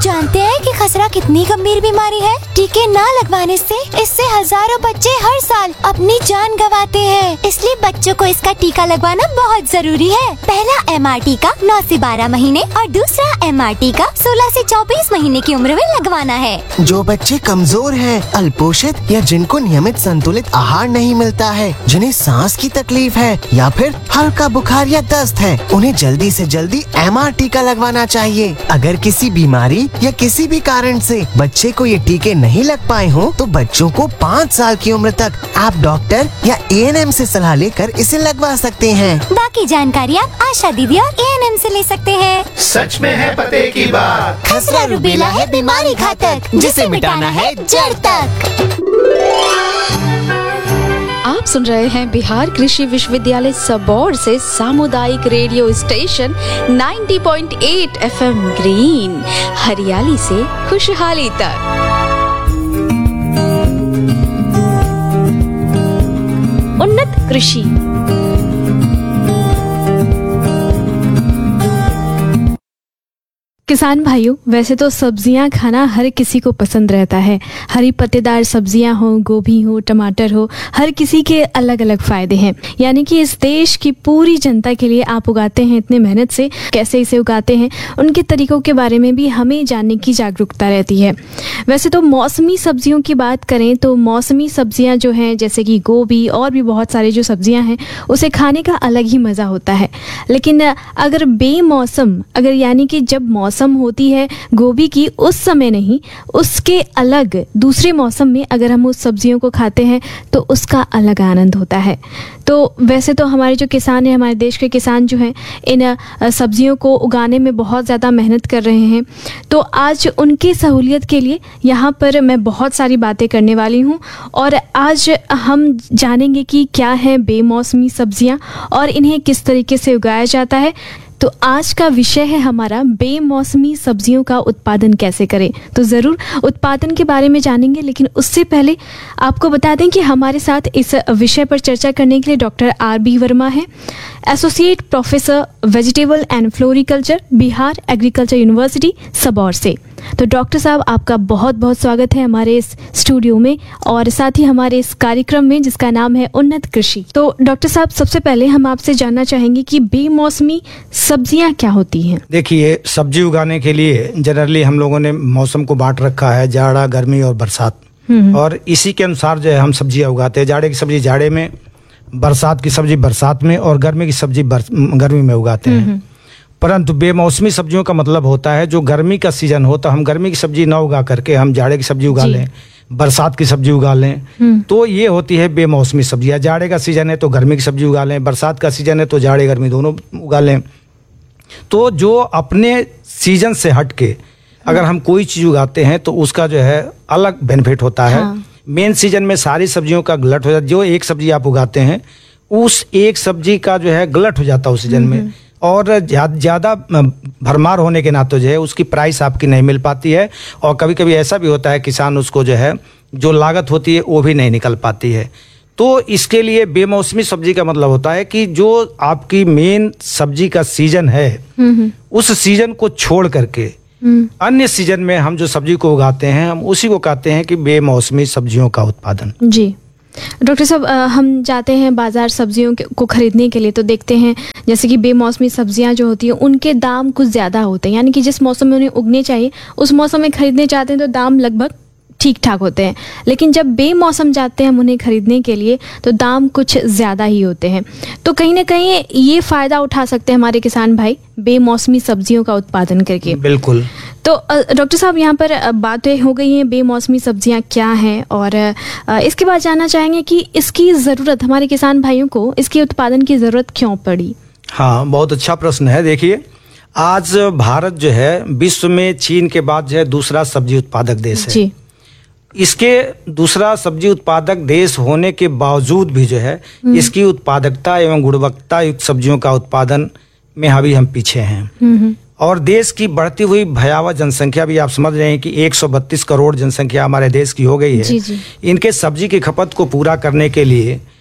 जानते हैं कि खसरा कितनी गंभीर बीमारी है? टीके न लगवाने से इससे हजारों बच्चे हर साल अपनी जान गंवाते हैं। इसलिए बच्चों को इसका टीका लगवाना बहुत जरूरी है। पहला MR टीका 9 से 12 महीने और दूसरा MR टीका 16 से 24 महीने की उम्र में लगवाना है। जो बच्चे कमजोर हैं, अल्पोषित या जिनको नियमित संतुलित आहार नहीं मिलता है, जिन्हें सांस की तकलीफ है या फिर हल्का बुखार या दस्त है, उन्हें जल्दी से जल्दी MR टीका लगवाना चाहिए। अगर किसी बीमारी या किसी भी कारण से बच्चे को ये टीके नहीं लग पाए हों, तो बच्चों को 5 साल की उम्र तक आप डॉक्टर या ANM से सलाह लेकर इसे लगवा सकते हैं। बाकी जानकारी आप आशा दीदी और ANM से ले सकते हैं। सच में है पते की बात। खसरा रूबेला है बीमारी घातक, जिसे मिटाना है जड़ तक। आप सुन रहे हैं बिहार कृषि विश्वविद्यालय सबौर से सामुदायिक रेडियो स्टेशन 90.8 FM ग्रीन, हरियाली से खुशहाली तक। उन्नत कृषि। किसान भाइयों, वैसे तो सब्जियां खाना हर किसी को पसंद रहता है। हरी पत्तेदार सब्जियां हो, गोभी हो, टमाटर हो, हर किसी के अलग अलग फायदे हैं। यानी कि इस देश की पूरी जनता के लिए आप उगाते हैं इतने मेहनत से। कैसे इसे उगाते हैं, उनके तरीकों के बारे में भी हमें जानने की जागरूकता रहती है। वैसे तो मौसमी सब्जियों की बात करें तो मौसमी सब्जियां जो हैं, जैसे कि गोभी और भी बहुत सारी जो सब्जियां हैं, उसे खाने का अलग ही मज़ा होता है। लेकिन अगर बेमौसम, अगर यानी कि जब मौसम होती है गोभी की, उस समय नहीं, उसके अलग दूसरे मौसम में अगर हम उस सब्जियों को खाते हैं तो उसका अलग आनंद होता है। तो वैसे तो हमारे जो किसान हैं, हमारे देश के किसान जो हैं, इन सब्जियों को उगाने में बहुत ज़्यादा मेहनत कर रहे हैं। तो आज उनकी सहूलियत के लिए यहाँ पर मैं बहुत सारी बातें करने वाली हूँ और आज हम जानेंगे कि क्या है बेमौसमी सब्जियाँ और इन्हें किस तरीके से उगाया जाता है। तो आज का विषय है हमारा बेमौसमी सब्जियों का उत्पादन कैसे करें। तो ज़रूर उत्पादन के बारे में जानेंगे, लेकिन उससे पहले आपको बता दें कि हमारे साथ इस विषय पर चर्चा करने के लिए डॉक्टर RB वर्मा है, associate professor vegetable and floriculture, Bihar agriculture university Sabour से। तो डॉक्टर साहब, आपका बहुत बहुत स्वागत है हमारे इस स्टूडियो में और साथ ही हमारे इस कार्यक्रम में जिसका नाम है उन्नत कृषि। तो डॉक्टर साहब, सबसे पहले हम आपसे जानना चाहेंगे कि बेमौसमी सब्जियां क्या होती हैं? देखिए, सब्जी उगाने के लिए जनरली हम लोगों ने मौसम को बांट रखा है, जाड़ा, गर्मी और बरसात, और इसी के अनुसार जो है हम सब्जियां उगाते हैं। जाड़े की सब्जी जाड़े में, बरसात की सब्जी बरसात में और गर्मी की सब्जी गर्मी में उगाते हैं। परंतु बेमौसमी सब्जियों का मतलब होता है जो गर्मी का सीजन हो तो हम गर्मी की सब्जी ना उगा करके हम जाड़े की सब्जी उगा लें, बरसात की सब्जी उगा लें, तो ये होती है बेमौसमी सब्जियां। जाड़े का सीजन है तो गर्मी की सब्जी उगा लें, बरसात का सीजन है तो जाड़े गर्मी दोनों उगा लें। तो जो अपने सीजन से हट के अगर हम कोई चीज उगाते हैं तो उसका जो है अलग बेनिफिट होता है। मेन सीजन में सारी सब्जियों का गलट हो जाता है। जो एक सब्जी आप उगाते हैं उस एक सब्जी का जो है गलट हो जाता है उस सीजन में, और ज़्यादा भरमार होने के नाते जो है उसकी प्राइस आपकी नहीं मिल पाती है, और कभी कभी ऐसा भी होता है किसान उसको जो है जो लागत होती है वो भी नहीं निकल पाती है। तो इसके लिए बेमौसमी सब्जी का मतलब होता है कि जो आपकी मेन सब्जी का सीजन है उस सीजन को छोड़ करके अन्य सीजन में हम जो सब्जी को उगाते हैं हम उसी को कहते हैं कि बेमौसमी सब्जियों का उत्पादन। जी डॉक्टर साहब, हम जाते हैं बाजार सब्जियों को खरीदने के लिए तो देखते हैं जैसे कि बेमौसमी सब्जियां जो होती हैं उनके दाम कुछ ज़्यादा होते हैं, यानी कि जिस मौसम में उन्हें उगने चाहिए उस मौसम में खरीदने चाहते हैं तो दाम लगभग ठीक ठाक होते हैं। लेकिन जब बेमौसम जाते हैं हम उन्हें खरीदने के लिए तो दाम कुछ ज़्यादा ही होते हैं। तो कहीं ना कहीं ये फ़ायदा उठा सकते हैं हमारे किसान भाई बेमौसमी सब्जियों का उत्पादन करके। बिल्कुल। तो डॉक्टर साहब, यहाँ पर बातें हो गई हैं बेमौसमी सब्जियां क्या हैं, और इसके बाद जानना चाहेंगे कि इसकी ज़रूरत हमारे किसान भाइयों को इसके उत्पादन की ज़रूरत क्यों पड़ी? हाँ, बहुत अच्छा प्रश्न है। देखिए, आज भारत जो है विश्व में चीन के बाद जो है दूसरा सब्जी उत्पादक देश है। जी। इसके दूसरा सब्जी उत्पादक देश होने के बावजूद भी जो है इसकी उत्पादकता एवं गुणवत्ता युक्त सब्जियों का उत्पादन में अभी हम पीछे हैं। और देश की बढ़ती हुई भयावह जनसंख्या भी आप समझ रहे हैं कि 132 करोड़ जनसंख्या हमारे देश की हो गई है। जी जी। इनके सब्जी की खपत को पूरा करने के लिए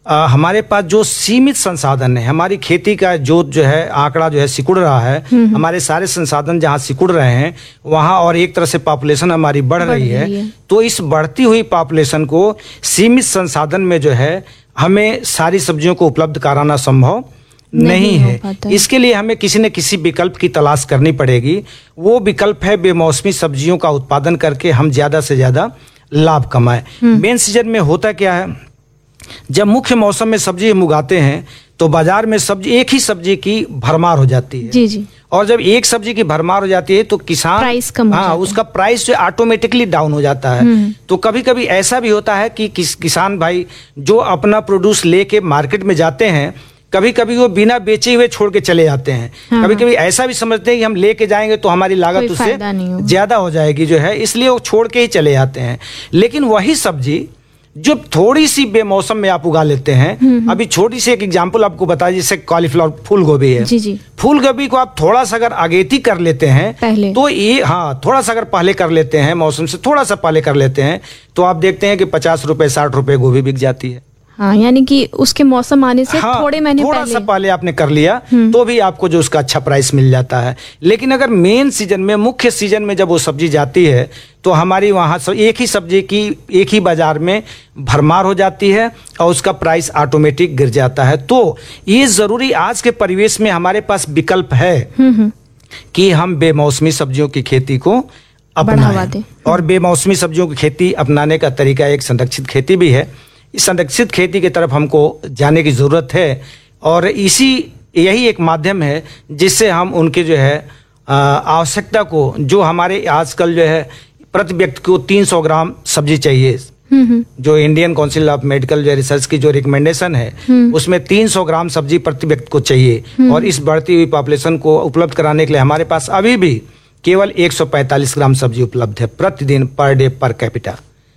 हमारे पास जो सीमित संसाधन है, हमारी खेती का जो है आंकड़ा जो है सिकुड़ रहा है, हमारे सारे संसाधन जहाँ सिकुड़ रहे हैं वहाँ, और एक तरह से पॉपुलेशन हमारी बढ़ रही है। तो इस बढ़ती हुई पॉपुलेशन को सीमित संसाधन में जो है हमें सारी सब्जियों को उपलब्ध कराना संभव नहीं है। इसके लिए हमें किसी न किसी विकल्प की तलाश करनी पड़ेगी। वो विकल्प है बेमौसमी सब्जियों का उत्पादन करके हम ज्यादा से ज्यादा लाभ कमाएं। मेन सीजन में होता क्या है, जब मुख्य मौसम में सब्जी हम उगाते हैं तो बाजार में सब्जी, एक ही सब्जी की भरमार हो जाती है। जी जी। और जब एक सब्जी की भरमार हो जाती है तो किसान प्राइस कम हो जाता है। उसका प्राइस जो ऑटोमेटिकली डाउन हो जाता है। तो कभी कभी ऐसा भी होता है कि किसान भाई जो अपना प्रोड्यूस लेके मार्केट में जाते हैं, कभी कभी वो बिना बेचे हुए छोड़ के चले जाते हैं। कभी कभी ऐसा भी समझते हैं कि हम लेके जाएंगे तो हमारी लागत उससे ज्यादा हो जाएगी जो है, इसलिए वो छोड़ के ही चले जाते हैं। लेकिन वही सब्जी जो थोड़ी सी बेमौसम में आप उगा लेते हैं, अभी छोटी सी एक एग्जांपल आपको बताइए, जैसे कॉलीफ्लावर, फूल गोभी है। जी जी। फूल गोभी को आप थोड़ा सा अगर अगेती कर लेते हैं पहले, तो ये थोड़ा सा अगर पहले कर लेते हैं, मौसम से थोड़ा सा पहले कर लेते हैं, तो आप देखते हैं कि 50 रुपए 60 रुपए गोभी बिक जाती है। हाँ, यानी कि उसके मौसम आने से थोड़े महीने थोड़ा सा पहले आपने कर लिया तो भी आपको जो उसका अच्छा प्राइस मिल जाता है। लेकिन अगर मेन सीजन में, मुख्य सीजन में जब वो सब्जी जाती है तो हमारी वहाँ एक ही सब्जी की एक ही बाजार में भरमार हो जाती है और उसका प्राइस ऑटोमेटिक गिर जाता है। तो ये जरूरी आज के परिवेश में हमारे पास विकल्प है कि हम बेमौसमी सब्जियों की खेती को अपनाएं। और बेमौसमी सब्जियों की खेती अपनाने का तरीका एक संरक्षित खेती भी है। इस संरक्षित खेती की तरफ हमको जाने की ज़रूरत है और यही एक माध्यम है जिससे हम उनके जो है आवश्यकता को, जो हमारे आजकल जो है प्रति व्यक्ति को 300 ग्राम सब्जी चाहिए, जो Indian council of medical research की जो रिकमेंडेशन है उसमें 300 ग्राम सब्जी प्रति व्यक्ति को चाहिए। और इस बढ़ती हुई पॉपुलेशन को उपलब्ध कराने के लिए हमारे पास अभी भी केवल 145 ग्राम सब्जी उपलब्ध है प्रतिदिन, पर डे, पर कैपिटा।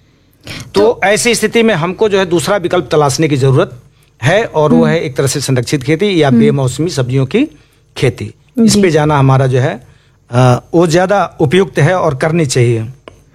तो ऐसी स्थिति में हमको जो है दूसरा विकल्प तलाशने की जरूरत है और वो है एक तरह से संरक्षित खेती या बेमौसमी सब्जियों की खेती। इस पे जाना हमारा जो है वो ज्यादा उपयुक्त है और करनी चाहिए।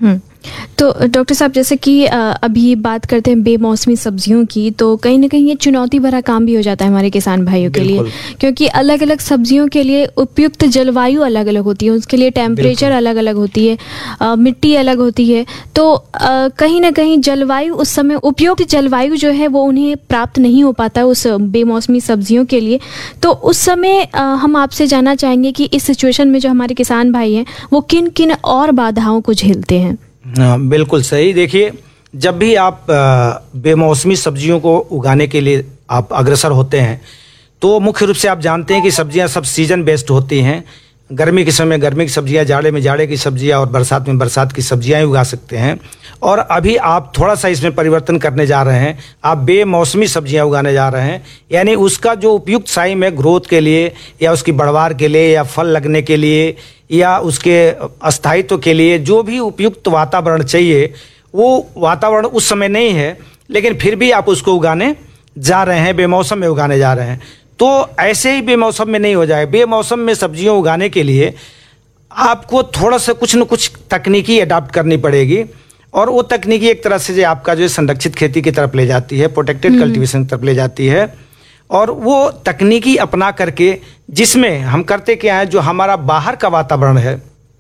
तो डॉक्टर साहब, जैसे कि अभी बात करते हैं बेमौसमी सब्जियों की, तो कहीं ना कहीं ये चुनौती भरा काम भी हो जाता है हमारे किसान भाइयों के लिए, क्योंकि अलग अलग सब्जियों के लिए उपयुक्त जलवायु अलग अलग होती है, उसके लिए टेम्परेचर अलग अलग होती है, मिट्टी अलग होती है। तो कहीं ना कहीं जलवायु उस समय, उपयुक्त जलवायु जो है वो उन्हें प्राप्त नहीं हो पाता उस बेमौसमी सब्जियों के लिए। तो उस समय हम आपसे जानना चाहेंगे कि इस सिचुएशन में जो हमारे किसान भाई हैं वो किन किन और बाधाओं को झेलते हैं। बिल्कुल सही। देखिए, जब भी आप बेमौसमी सब्जियों को उगाने के लिए आप अग्रसर होते हैं तो मुख्य रूप से आप जानते हैं कि सब्जियां सब सीजन बेस्ड होती हैं। गर्मी के समय गर्मी की सब्जियां, जाड़े में जाड़े की सब्जियां और बरसात में बरसात की सब्जियां ही उगा सकते हैं। और अभी आप थोड़ा सा इसमें परिवर्तन करने जा रहे हैं, आप बेमौसमी सब्जियां उगाने जा रहे हैं। यानी उसका जो उपयुक्त टाइम है ग्रोथ के लिए या उसकी बढ़वार के लिए या फल लगने के लिए या उसके अस्थायित्व के लिए जो भी उपयुक्त वातावरण चाहिए वो वातावरण उस समय नहीं है, लेकिन फिर भी आप उसको उगाने जा रहे हैं, बेमौसम में उगाने जा रहे हैं। तो ऐसे ही बेमौसम में नहीं हो जाए। बेमौसम में सब्जियां उगाने के लिए आपको थोड़ा सा कुछ न कुछ तकनीकी अडाप्ट करनी पड़ेगी और वो तकनीकी एक तरह से जो आपका जो संरक्षित खेती की तरफ ले जाती है, प्रोटेक्टेड कल्टीवेशन की तरफ ले जाती है। और वो तकनीकी अपना करके जिसमें हम करते क्या है, जो हमारा बाहर का वातावरण है,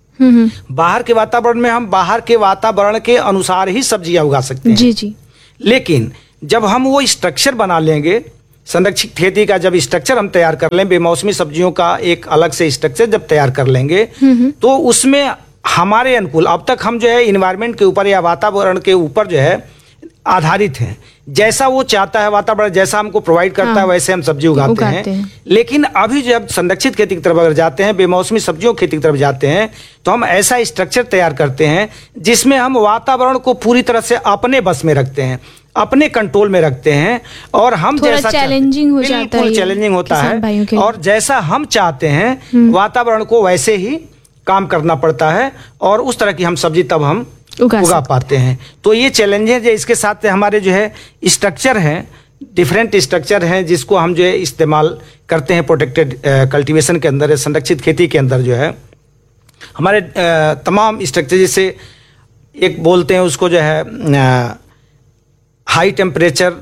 बाहर के वातावरण में हम बाहर के वातावरण के अनुसार ही सब्जियां उगा सकते हैं। जी जी। लेकिन जब हम वो स्ट्रक्चर बना लेंगे, संरक्षित खेती का जब स्ट्रक्चर हम तैयार कर लें, बेमौसमी सब्जियों का एक अलग से स्ट्रक्चर जब तैयार कर लेंगे तो उसमें हमारे अनुकूल, अब तक हम जो है इन्वायरमेंट के ऊपर या वातावरण के ऊपर जो है आधारित हैं। जैसा वो चाहता है वातावरण, जैसा हमको प्रोवाइड करता है वैसे हम सब्जी उगाते हैं। लेकिन अभी जब संरक्षित खेती की तरफ अगर जाते हैं, बेमौसमी सब्जियों की खेती की तरफ जाते हैं, तो हम ऐसा स्ट्रक्चर तैयार करते हैं जिसमें हम वातावरण को पूरी तरह से अपने बस में रखते हैं, अपने कंट्रोल में रखते हैं और हम जैसा चैलेंजिंग हो जाता है, चैलेंजिंग होता है और जैसा हम चाहते हैं वातावरण को वैसे ही काम करना पड़ता है और उस तरह की हम सब्जी तब हम उगा पाते हैं। तो ये चैलेंजेस है। इसके साथ हमारे जो है स्ट्रक्चर हैं, डिफरेंट स्ट्रक्चर हैं जिसको हम जो है इस्तेमाल करते हैं प्रोटेक्टेड कल्टीवेशन के अंदर, संरक्षित खेती के अंदर जो है हमारे तमाम स्ट्रक्चर, जैसे एक बोलते हैं उसको जो है हाई टेम्परेचर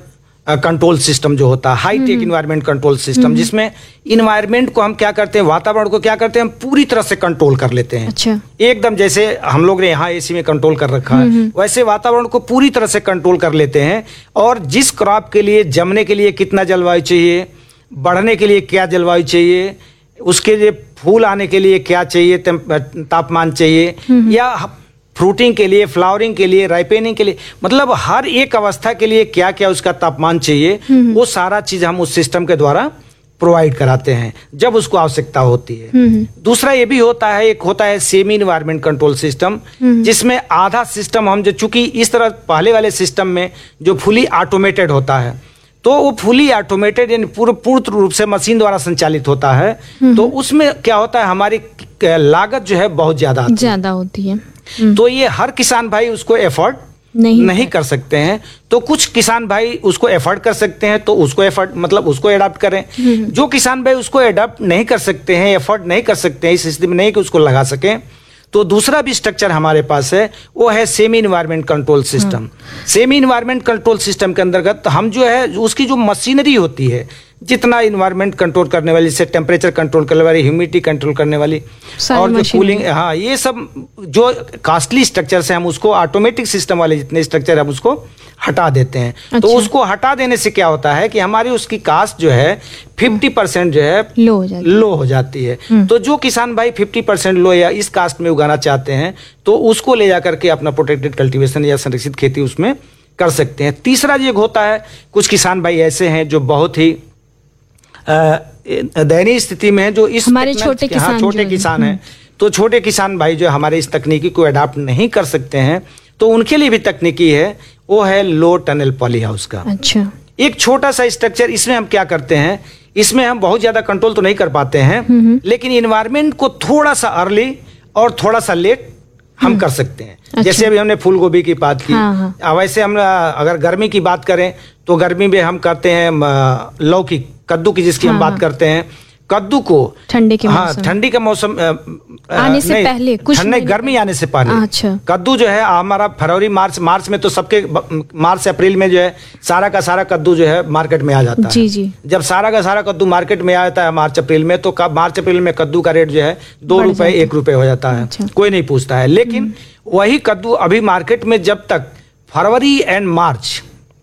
कंट्रोल सिस्टम जो होता है, high tech environment control system, जिसमें इन्वायरमेंट को हम क्या करते हैं, वातावरण को क्या करते हैं, हम पूरी तरह से कंट्रोल कर लेते हैं। अच्छा। एकदम जैसे हम लोग ने यहाँ एसी में कंट्रोल कर रखा है, वैसे वातावरण को पूरी तरह से कंट्रोल कर लेते हैं। और जिस क्रॉप के लिए जमने के लिए कितना जलवायु चाहिए, बढ़ने के लिए क्या जलवायु चाहिए, उसके लिए फूल आने के लिए क्या चाहिए, तापमान चाहिए, या फ्रूटिंग के लिए, फ्लावरिंग के लिए, राइपेनिंग के लिए, मतलब हर एक अवस्था के लिए क्या क्या उसका तापमान चाहिए, वो सारा चीज हम उस सिस्टम के द्वारा प्रोवाइड कराते हैं जब उसको आवश्यकता होती है। दूसरा ये भी होता है, एक होता है सेमी इन्वायरमेंट कंट्रोल सिस्टम, जिसमें आधा सिस्टम हम जो, चूंकि इस तरह पहले वाले सिस्टम में जो फुली ऑटोमेटेड होता है, तो वो फुली ऑटोमेटेड यानी पूर्ण रूप से मशीन द्वारा संचालित होता है, तो उसमें क्या होता है, हमारी लागत जो है बहुत ज्यादा होती है। तो ये हर किसान भाई उसको एफोर्ड नहीं कर सकते हैं। तो कुछ किसान भाई उसको एफर्ट कर सकते हैं, तो उसको एफर्ट मतलब उसको एडाप्ट करें। जो किसान भाई उसको एडाप्ट नहीं कर सकते हैं, एफर्ट नहीं कर सकते हैं, इस स्थिति में नहीं कि उसको लगा सकें, तो दूसरा भी स्ट्रक्चर हमारे पास है, वो है semi environment control system. Semi environment control system के अंतर्गत हम जो है उसकी जो मशीनरी होती है, जितना इन्वायरमेंट कंट्रोल करने वाली, जैसे टेम्परेचर कंट्रोल करने वाली, ह्यूमिडिटी कंट्रोल करने वाली, और जो कूलिंग, हाँ, ये सब जो कॉस्टली स्ट्रक्चर है, हम उसको ऑटोमेटिक सिस्टम वाले जितने स्ट्रक्चर हम उसको हटा देते हैं। अच्छा। तो उसको हटा देने से क्या होता है कि हमारी उसकी कास्ट जो है 50% जो है लो हो जाती है। तो जो किसान भाई 50% लो या इस कास्ट में उगाना चाहते हैं, तो उसको ले जाकर के अपना प्रोटेक्टेड कल्टीवेशन या संरक्षित खेती उसमें कर सकते हैं। तीसरा ये होता है, कुछ किसान भाई ऐसे हैं जो बहुत ही दयनीय स्थिति में है, जो इस हमारे छोटे किसान हैं, तो छोटे किसान भाई जो हमारे इस तकनीकी को अडॉप्ट नहीं कर सकते हैं, तो उनके लिए भी तकनीकी है, वो है लो टनल पॉली हाउस का। अच्छा। एक छोटा सा स्ट्रक्चर, इसमें हम क्या करते हैं, इसमें हम बहुत ज्यादा कंट्रोल तो नहीं कर पाते हैं, लेकिन इन्वायरमेंट को थोड़ा सा अर्ली और थोड़ा सा लेट हम कर सकते हैं। अच्छा। जैसे अभी हमने फूल गोभी की बात की, वैसे हम अगर गर्मी की बात करें तो गर्मी में हम करते हैं लौकी, कद्दू की जिसकी हम बात करते हैं, कद्दू को ठंडी के मौसम आने से पहले, कुछ गर्मी आने से पहले। अच्छा। कद्दू जो है हमारा फरवरी मार्च में तो सबके, मार्च अप्रैल में जो है सारा का सारा कद्दू जो है मार्केट में आ जाता है। जी जी। जब सारा का सारा कद्दू मार्केट में आता है मार्च अप्रैल में, तो मार्च अप्रैल में कद्दू का रेट जो है 2 रुपए 1 रुपए हो जाता है। अच्छा। कोई नहीं पूछता है। लेकिन वही कद्दू अभी मार्केट में जब तक फरवरी एंड मार्च,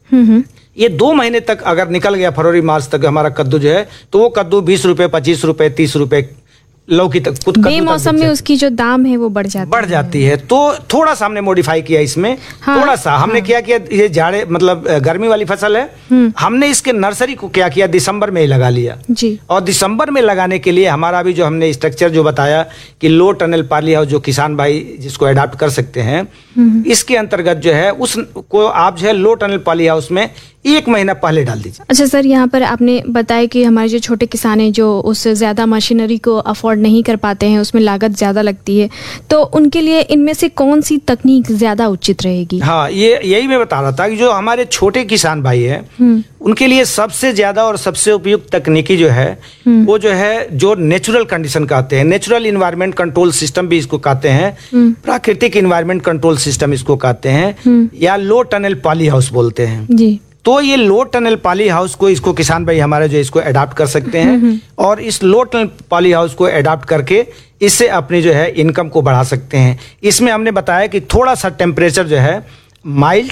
ये 2 महीने तक अगर निकल गया, फरवरी मार्च तक हमारा कद्दू जो है, तो वो कद्दू 20 रुपए 25 रुपए 30 रुपए लौकी तक, कुछ बेमौसम में उसकी जो दाम है वो बढ़ जाती है। तो थोड़ा सा हमने मॉडिफाई किया इसमें। हाँ, थोड़ा सा हमने क्या किया, ये जाड़े मतलब गर्मी वाली फसल है, हमने इसके नर्सरी को क्या किया, दिसंबर में ही लगा लिया जी। और दिसंबर में लगाने के लिए हमारा भी जो हमने स्ट्रक्चर जो बताया कि लो टनल पॉली हाउस, जो किसान भाई जिसको अडॉप्ट कर सकते हैं, इसके अंतर्गत जो है उसको आप जो है लो टनल पॉली हाउस में 1 महीना पहले डाल दीजिए। अच्छा सर, यहाँ पर आपने बताया कि हमारे जो छोटे किसान हैं जो उससे ज्यादा मशीनरी को अफोर्ड नहीं कर पाते हैं, उसमें लागत ज्यादा लगती है, तो उनके लिए इनमें से कौन सी तकनीक ज्यादा उचित रहेगी? हाँ, यही मैं बता रहा था कि जो हमारे छोटे किसान भाई है, उनके लिए सबसे ज्यादा और सबसे उपयुक्त तकनीकी जो है वो जो है, जो नेचुरल कंडीशन कहते हैं, नेचुरल इन्वायरमेंट कंट्रोल सिस्टम भी इसको कहते हैं, प्राकृतिक इन्वायरमेंट कंट्रोल सिस्टम इसको कहते हैं, या लो टनल पॉली हाउस बोलते हैं जी। तो ये लो टनल पॉली हाउस को, इसको किसान भाई हमारे जो इसको अडॉप्ट कर सकते हैं, और इस लो टनल पॉली हाउस को अडॉप्ट करके इससे अपनी जो है इनकम को बढ़ा सकते हैं। इसमें हमने बताया कि थोड़ा सा टेम्परेचर जो है माइल्ड,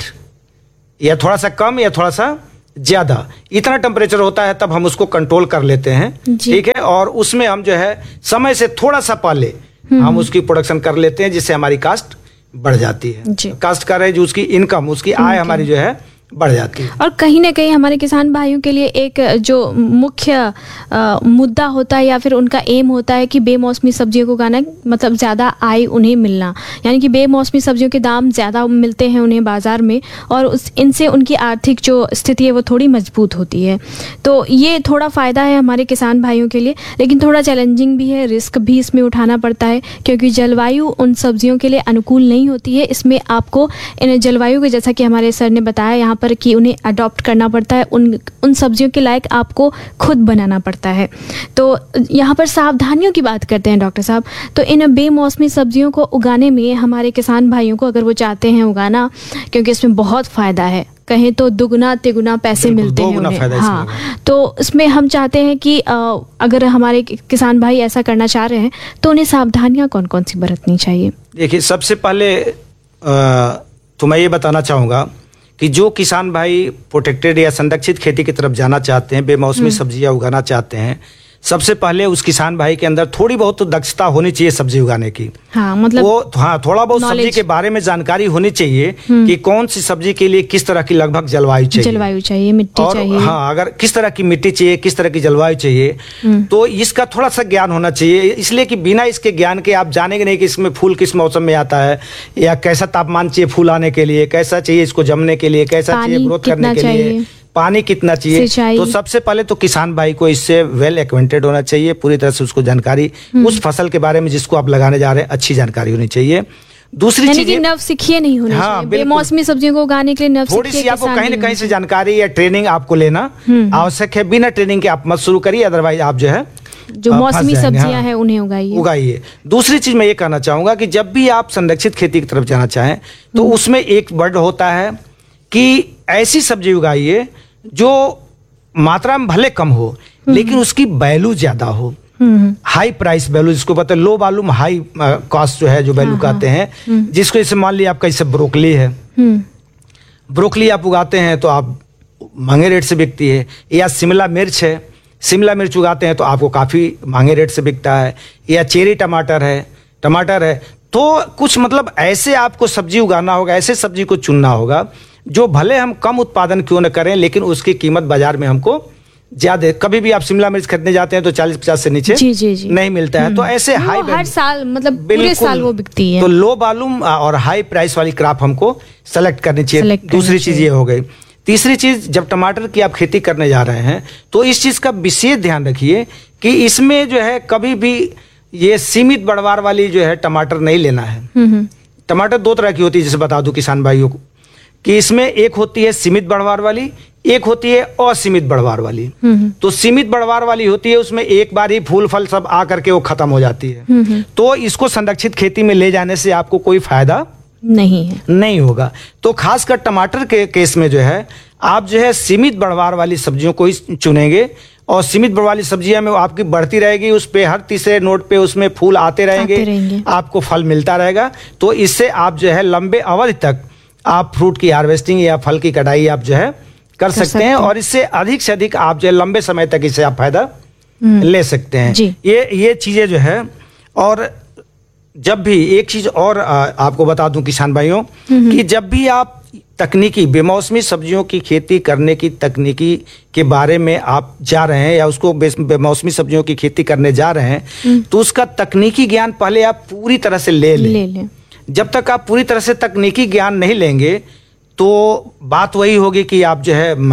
या थोड़ा सा कम या थोड़ा सा ज्यादा, इतना टेम्परेचर होता है तब हम उसको कंट्रोल कर लेते हैं, ठीक है। और उसमें हम जो है समय से थोड़ा सा पहले हम उसकी प्रोडक्शन कर लेते हैं, जिससे हमारी कास्ट बढ़ जाती है। कास्ट कर रहे जो उसकी इनकम, उसकी आय हमारी जो है बढ़ जाती है। और कहीं ना कहीं हमारे किसान भाइयों के लिए एक जो मुख्य मुद्दा होता है या फिर उनका एम होता है कि बेमौसमी सब्जियों को उगाना, मतलब ज़्यादा आय उन्हें मिलना, यानी कि बेमौसमी सब्जियों के दाम ज़्यादा मिलते हैं उन्हें बाज़ार में, और इनसे उनकी आर्थिक जो स्थिति है वो थोड़ी मजबूत होती है। तो ये थोड़ा फ़ायदा है हमारे किसान भाइयों के लिए, लेकिन थोड़ा चैलेंजिंग भी है, रिस्क भी इसमें उठाना पड़ता है, क्योंकि जलवायु उन सब्जियों के लिए अनुकूल नहीं होती है। इसमें आपको इन जलवायु के, जैसा कि हमारे सर ने बताया यहाँ पर, कि उन्हें अडॉप्ट करना पड़ता है, उन सब्जियों के लायक आपको खुद बनाना पड़ता है। तो यहाँ पर सावधानियों की बात करते हैं डॉक्टर साहब, तो इन बेमौसमी सब्जियों को उगाने में हमारे किसान भाइयों को, अगर वो चाहते हैं उगाना, क्योंकि इसमें बहुत फ़ायदा है, कहें तो दुगना तिगुना पैसे मिलते हैं उन्हें। हाँ, तो इसमें हम चाहते हैं कि अगर हमारे किसान भाई ऐसा करना चाह रहे हैं तो उन्हें सावधानियां कौन कौन सी बरतनी चाहिए? देखिए, सबसे पहले तो मैं ये बताना चाहूँगा कि जो किसान भाई प्रोटेक्टेड या संरक्षित खेती की तरफ जाना चाहते हैं, बेमौसमी सब्जियां उगाना चाहते हैं, सबसे पहले उस किसान भाई के अंदर थोड़ी बहुत तो दक्षता होनी चाहिए सब्जी उगाने की। हाँ, मतलब थोड़ा बहुत सब्जी के बारे में जानकारी होनी चाहिए कि कौन सी सब्जी के लिए किस तरह की लगभग जलवायु चाहिए, मिट्टी चाहिए। हाँ, अगर किस तरह की मिट्टी चाहिए, किस तरह की जलवायु चाहिए, तो इसका थोड़ा सा ज्ञान होना चाहिए। इसलिए कि बिना इसके ज्ञान के आप जानेंगे नहीं कि इसमें फूल किस मौसम में आता है, या कैसा तापमान चाहिए फूल आने के लिए, कैसा चाहिए इसको जमने के लिए, कैसा चाहिए ग्रोथ करने के लिए, पानी कितना चाहिए। तो सबसे पहले तो किसान भाई को इससे वेल एक्वेंटेड होना चाहिए, पूरी तरह से उसको जानकारी, उस फसल के बारे में जिसको आप लगाने जा रहे हैं अच्छी जानकारी होनी चाहिए। दूसरी चीज नवसिखिए नहीं होनी चाहिए। बेमौसमी सब्जियों को उगाने के लिए नवसिखिए थोड़ी सी आपको कहीं न कहीं से जानकारी या ट्रेनिंग आपको लेना आवश्यक है। बिना ट्रेनिंग के आप मत शुरू करिए, अदरवाइज आप जो है जो मौसमी सब्जियां हैं उन्हें उगाइए। दूसरी चीज मैं ये कहना चाहूंगा कि जब भी आप संरक्षित खेती की तरफ जाना चाहें तो उसमें एक वर्ड होता है कि ऐसी सब्जी उगाइए जो मात्रा में भले कम हो लेकिन उसकी वैल्यू ज्यादा हो, हाई प्राइस वैल्यू जिसको पता है, लो वॉल्यूम हाई कॉस्ट जो है, जो वैल्यू कहते हैं, जिसको जैसे मान लिया आपका जैसे ब्रोकली है, ब्रोकली आप उगाते हैं तो आप महंगे रेट से बिकती है, या शिमला मिर्च है, शिमला मिर्च उगाते हैं तो आपको काफी महंगे रेट से बिकता है, या चेरी टमाटर है। तो कुछ मतलब ऐसे आपको सब्जी उगाना होगा, ऐसे सब्जी को चुनना होगा जो भले हम कम उत्पादन क्यों न करें लेकिन उसकी कीमत बाजार में हमको ज्यादा। कभी भी आप शिमला मिर्च खरीदने जाते हैं तो 40-50 से नीचे जी। नहीं मिलता है। तो ऐसे हाई हर साल मतलब पूरे साल वो बिकती है। तो लो वॉल्यूम और हाई प्राइस वाली क्रॉप हमको सेलेक्ट करनी चाहिए। दूसरी चीज ये हो गई। तीसरी चीज, जब टमाटर की आप खेती करने जा रहे हैं तो इस चीज का विशेष ध्यान रखिए कि इसमें जो है कभी भी ये सीमित बढ़वार वाली जो है टमाटर नहीं लेना है। टमाटर दो तरह की होती है, जैसे बता दूं किसान भाइयों को कि इसमें एक होती है सीमित बढ़वार वाली, एक होती है असीमित बढ़वार वाली। तो सीमित बढ़वार वाली होती है उसमें एक बार ही फूल फल सब आ करके वो खत्म हो जाती है। तो इसको संरक्षित खेती में ले जाने से आपको कोई फायदा नहीं होगा। तो खासकर टमाटर के केस में जो है आप जो है सीमित बढ़वार वाली सब्जियों को ही चुनेंगे, और सीमित बढ़वार वाली सब्जियां में आपकी बढ़ती रहेगी, उस पे हर तीसरे नोट पे उसमें फूल आते रहेंगे, आपको फल मिलता रहेगा। तो इससे आप जो है लंबे अवधि तक आप फ्रूट की हार्वेस्टिंग या फल की कटाई आप जो है कर सकते हैं, और इससे अधिक से अधिक आप जो है लंबे समय तक इससे आप फायदा ले सकते हैं। ये चीजें जो है। और जब भी एक चीज और आपको बता दूं किसान भाइयों कि जब भी आप तकनीकी बेमौसमी सब्जियों की खेती करने की तकनीकी के बारे में आप जा रहे हैं या उसको बेमौसमी सब्जियों की खेती करने जा रहे हैं तो उसका तकनीकी ज्ञान पहले आप पूरी तरह से ले लें। जब तक आप पूरी तरह से तकनीकी ज्ञान नहीं लेंगे तो बात वही होगी कि आप जो है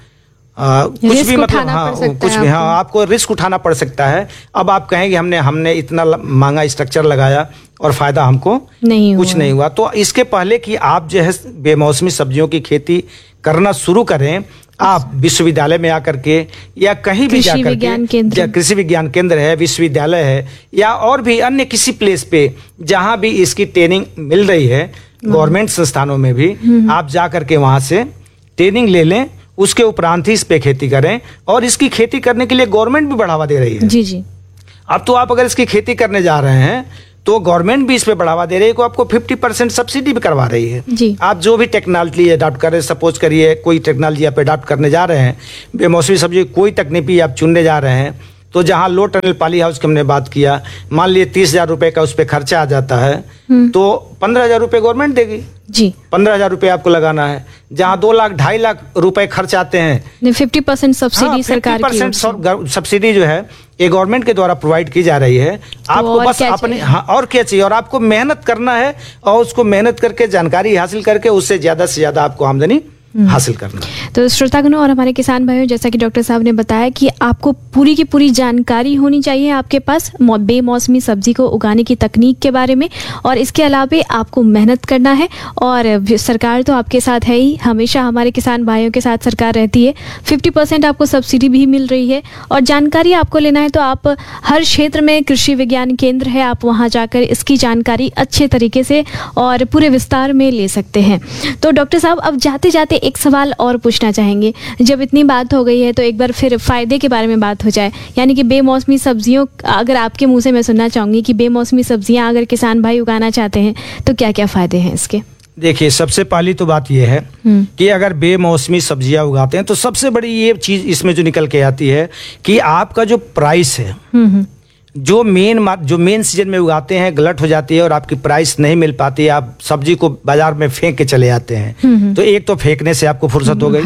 कुछ भी मतलब कुछ भी आपको रिस्क उठाना पड़ सकता है। अब आप कहेंगे हमने इतना महंगा स्ट्रक्चर लगाया और फायदा हमको कुछ नहीं हुआ। तो इसके पहले कि आप जो है बेमौसमी सब्जियों की खेती करना शुरू करें, आप विश्वविद्यालय में आकर के या कहीं भी जाकर के, कृषि विज्ञान केंद्र है, विश्वविद्यालय है, या और भी अन्य किसी प्लेस पे जहां भी इसकी ट्रेनिंग मिल रही है, गवर्नमेंट संस्थानों में भी आप जाकर के वहां से ट्रेनिंग ले लें, उसके उपरांत ही इस पे खेती करें। और इसकी खेती करने के लिए गवर्नमेंट भी बढ़ावा दे रही है। जी। अब तो आप अगर इसकी खेती करने जा रहे हैं तो गवर्नमेंट भी इस पे बढ़ावा दे रही है, को आपको 50% सब्सिडी भी करवा रही है जी। आप जो भी टेक्नोलॉजी अडॉप्ट करें, सपोज करिए कोई टेक्नोलॉजी आप अडॉप्ट करने जा रहे हैं, बेमौसमी सब्जी कोई तकनीकी आप चुनने जा रहे हैं, तो जहां लो टनल पॉली हाउस की हमने बात किया, मान लिए 30,000 रुपए का उस पर खर्चा आ जाता है तो 15,000 रुपए गवर्नमेंट देगी जी। 15,000 रुपए आपको लगाना है। जहां 2 लाख 2.5 लाख रुपए खर्च आते हैं, 50% सब्सिडी सरकार की 50% सब्सिडी जो है ये गवर्नमेंट के द्वारा प्रोवाइड की जा रही है। आपको बस अपने और क्या चाहिए, और आपको मेहनत करना है और उसको मेहनत करके जानकारी हासिल करके उससे ज्यादा से ज्यादा आपको आमदनी हासिल करना। तो श्रोतागणों और हमारे किसान भाइयों, जैसा कि डॉक्टर साहब ने बताया कि आपको पूरी की पूरी जानकारी होनी चाहिए आपके पास बेमौसमी सब्जी को उगाने की तकनीक के बारे में, और इसके अलावा आपको मेहनत करना है। और सरकार तो आपके साथ है ही, हमेशा हमारे किसान भाइयों के साथ सरकार रहती है। 50% आपको सब्सिडी भी मिल रही है, और जानकारी आपको लेना है तो आप हर क्षेत्र में कृषि विज्ञान केंद्र है, आप वहाँ जाकर इसकी जानकारी अच्छे तरीके से और पूरे विस्तार में ले सकते हैं। तो डॉक्टर साहब, अब जाते जाते एक सवाल और पूछना चाहेंगे। जब इतनी बात हो गई है तो एक बार फिर फ़ायदे के बारे में बात हो जाए, यानी कि बेमौसमी सब्जियों, अगर आपके मुंह से मैं सुनना चाहूँगी कि बेमौसमी सब्जियाँ अगर किसान भाई उगाना चाहते हैं तो क्या क्या फ़ायदे हैं इसके? देखिए, सबसे पहली तो बात यह है कि अगर बेमौसमी सब्जियां उगाते हैं तो सबसे बड़ी ये चीज़ इसमें जो निकल के आती है कि आपका जो प्राइस है, जो मेन सीजन में उगाते हैं गलत हो जाती है और आपकी प्राइस नहीं मिल पाती है, आप सब्जी को बाजार में फेंक के चले आते हैं। तो एक तो फेंकने से आपको फुर्सत हो गई,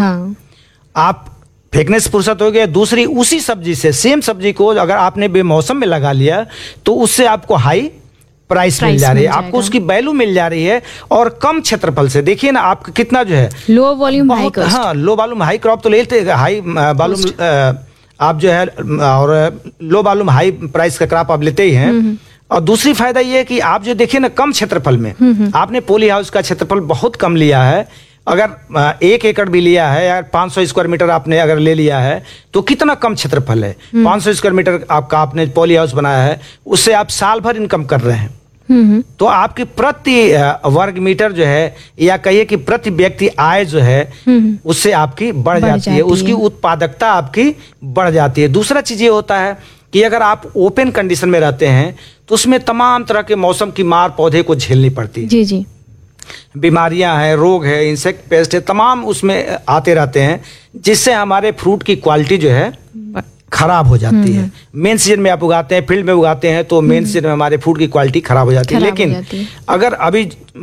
आप फेंकने से फुर्सत हो गई। दूसरी, उसी सब्जी से सेम सब्जी को अगर आपने बेमौसम में लगा लिया तो उससे आपको हाई प्राइस मिल जा रही है, आपको उसकी वैल्यू मिल जा रही है और कम क्षेत्रफल से। देखिए ना, आपका कितना जो है लो वॉल्यूम हाई कॉस्ट। हाँ, लो वॉल्यूम हाई क्रॉप तो लेते हैं, हाई वॉल्यूम आप जो है और लो वॉल्यूम हाई प्राइस का क्रॉप आप लेते ही हैं। और दूसरी फायदा ये है कि आप जो देखिए ना, कम क्षेत्रफल में आपने पॉली हाउस का क्षेत्रफल बहुत कम लिया है। अगर 1 एकड़ भी लिया है या 500 स्क्वायर मीटर आपने अगर ले लिया है तो कितना कम क्षेत्रफल है। 500 स्क्वायर मीटर आपका आपने पॉली हाउस बनाया है, उससे आप साल भर इनकम कर रहे हैं। तो आपकी प्रति वर्ग मीटर जो है, या कहिए कि प्रति व्यक्ति आय जो है, उससे आपकी बढ़ जाती है, उसकी उत्पादकता आपकी बढ़ जाती है। दूसरा चीज ये होता है कि अगर आप ओपन कंडीशन में रहते हैं तो उसमें तमाम तरह के मौसम की मार पौधे को झेलनी पड़ती है। जी जी, बीमारियां हैं, रोग है, इंसेक्ट पेस्ट है, तमाम उसमें आते रहते हैं, जिससे हमारे फ्रूट की क्वालिटी जो है खराब हो जाती है। मेन सीजन में आप उगाते हैं, फील्ड में उगाते हैं तो मेन सीजन में हमारे फ्रूट की क्वालिटी खराब हो जाती है। लेकिन अगर अभी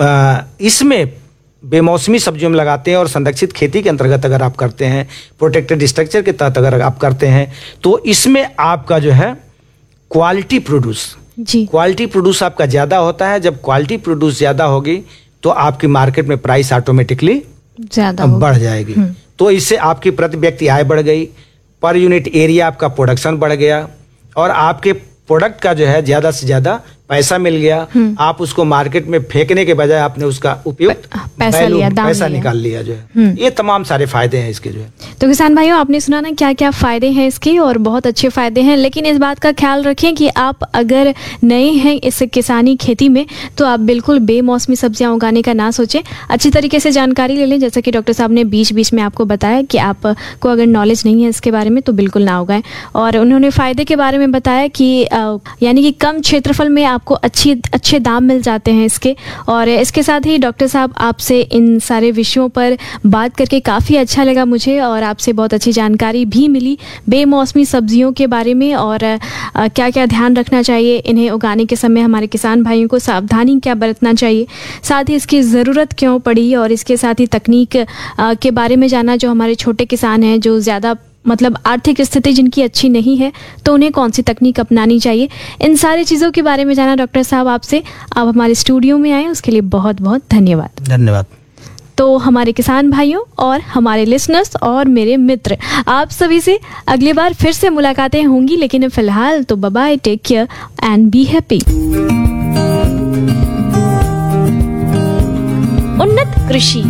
इसमें बेमौसमी सब्जियों में लगाते हैं और संरक्षित खेती के अंतर्गत अगर आप करते हैं, प्रोटेक्टेड स्ट्रक्चर के तहत अगर आप करते हैं, तो इसमें आपका जो है क्वालिटी प्रोड्यूस आपका ज्यादा होता है। जब क्वालिटी प्रोड्यूस ज्यादा होगी तो आपकी मार्केट में प्राइस ऑटोमेटिकली ज्यादा बढ़ जाएगी। तो इससे आपकी प्रति व्यक्ति आय बढ़ गई, पर यूनिट एरिया आपका प्रोडक्शन बढ़ गया और आपके प्रोडक्ट का जो है ज्यादा से ज्यादा पैसा मिल गया। आप उसको मार्केट में फेंकने के बजाय आपने उसका उपयुक्त पैसा निकाल लिया जो है। ये तमाम सारे फायदे हैं इसके जो है। तो किसान भाइयों, आपने सुना ना क्या क्या फायदे हैं इसके, और बहुत अच्छे फायदे हैं। लेकिन इस बात का ख्याल रखें कि आप अगर नए हैं इस किसानी खेती में तो आप बिल्कुल बेमौसमी सब्जियां उगाने का ना सोचें। अच्छी तरीके से जानकारी ले लें, जैसा कि डॉक्टर साहब ने बीच बीच में आपको बताया कि आपको अगर नॉलेज नहीं है इसके बारे में तो बिल्कुल ना उगाएं। और उन्होंने फायदे के बारे में बताया कि यानी कि कम क्षेत्रफल में आपको अच्छे दाम मिल जाते हैं इसके। और इसके साथ ही डॉक्टर साहब, आपसे इन सारे विषयों पर बात करके काफ़ी अच्छा लगा मुझे, और आपसे बहुत अच्छी जानकारी भी मिली बेमौसमी सब्जियों के बारे में, और क्या क्या ध्यान रखना चाहिए इन्हें उगाने के समय, हमारे किसान भाइयों को सावधानी क्या बरतना चाहिए, साथ ही इसकी ज़रूरत क्यों पड़ी, और इसके साथ ही तकनीक के बारे में जाना। जो हमारे छोटे किसान हैं, जो ज़्यादा मतलब आर्थिक स्थिति जिनकी अच्छी नहीं है, तो उन्हें कौन सी तकनीक अपनानी चाहिए, इन सारी चीज़ों के बारे में जाना डॉक्टर साहब आपसे। आप हमारे स्टूडियो में आए उसके लिए बहुत बहुत धन्यवाद। धन्यवाद। तो हमारे किसान भाइयों और हमारे लिसनर्स और मेरे मित्र, आप सभी से अगली बार फिर से मुलाकातें होंगी, लेकिन फिलहाल तो bye bye, take care and be happy. उन्नत कृषि।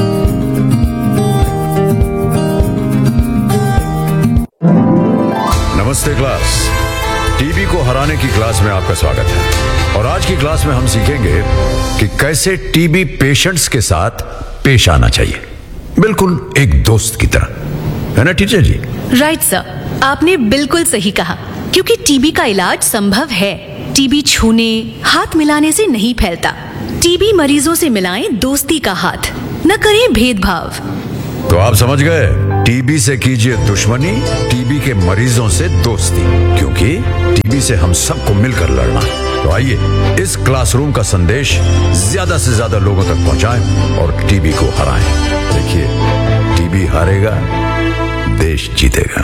नमस्ते क्लास, टीबी को हराने की क्लास में आपका स्वागत है। और आज की क्लास में हम सीखेंगे कि कैसे टीबी पेशेंट्स के साथ पेश आना चाहिए, बिल्कुल एक दोस्त की तरह, है ना टीचर जी? राइट सर, आपने बिल्कुल सही कहा, क्योंकि टीबी का इलाज संभव है। टीबी छूने, हाथ मिलाने से नहीं फैलता। टीबी मरीजों से मिलाएं दोस्ती का हाथ, न करें भेदभाव। तो आप समझ गए, टीबी से कीजिए दुश्मनी, टीबी के मरीजों से दोस्ती, क्योंकि टीबी से हम सबको मिलकर लड़ना है। तो आइए इस क्लासरूम का संदेश ज्यादा से ज्यादा लोगों तक पहुंचाएं और टीबी को हराएं। देखिए, टीबी हारेगा, देश जीतेगा।